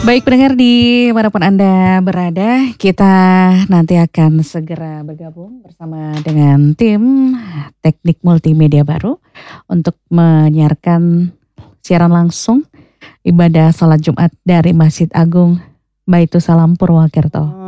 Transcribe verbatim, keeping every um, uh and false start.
Baik pendengar di manapun Anda berada, kita nanti akan segera bergabung bersama dengan tim teknik multimedia baru untuk menyiarkan siaran langsung ibadah salat Jumat dari Masjid Agung Baitus Salam Purwokerto.